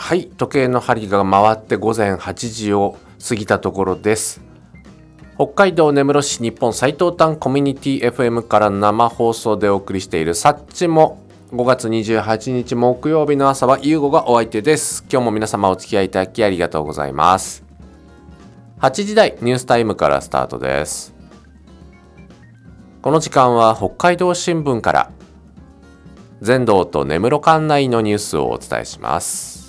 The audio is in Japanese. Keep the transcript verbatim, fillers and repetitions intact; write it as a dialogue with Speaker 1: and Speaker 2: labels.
Speaker 1: はい、時計の針が回って午前はちじを過ぎたところです。北海道根室市日本最東端コミュニティ エフエム から生放送でお送りしているサッチもごがつにじゅうはちにち木曜日の朝はゆうごがお相手です。今日も皆様お付き合いいただきありがとうございます。はちじ台ニュースタイムからスタートです。この時間は北海道新聞から全道と根室管内のニュースをお伝えします。